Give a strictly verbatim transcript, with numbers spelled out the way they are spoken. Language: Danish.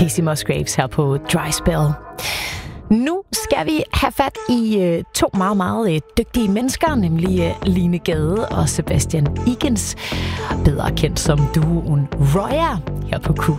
Casey Musgraves her på Dry Spell. Nu skal vi have fat i øh, to meget, meget øh, dygtige mennesker, nemlig øh, Line Gade og Sebastian Igens, bedre kendt som duoen Roya, her på Q